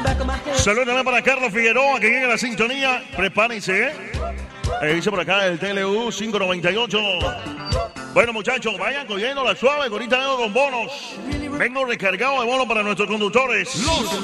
Saludos también para Carlos Figueroa, que llega a la sintonía. Prepárense, dice por acá el TLU 598. Bueno, muchachos, vayan cogiendo la suave, que ahorita vengo con bonos. Vengo recargado de bonos para nuestros conductores.